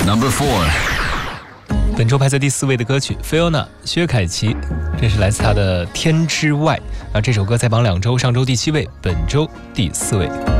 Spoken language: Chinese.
Number 4. 本周排在第4位的歌曲 Fiona 薛凯琪，这是来自她的《天之外》。这首歌在榜2周，上周第7位，本周第4位。